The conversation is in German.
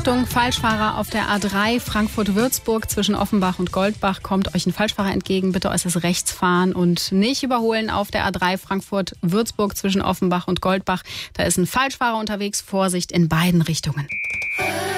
Achtung, Falschfahrer auf der A3 Frankfurt-Würzburg zwischen Offenbach und Goldbach. Kommt euch ein Falschfahrer entgegen, bitte äußerst rechts fahren und nicht überholen auf der A3 Frankfurt-Würzburg zwischen Offenbach und Goldbach. Da ist ein Falschfahrer unterwegs, Vorsicht in beiden Richtungen.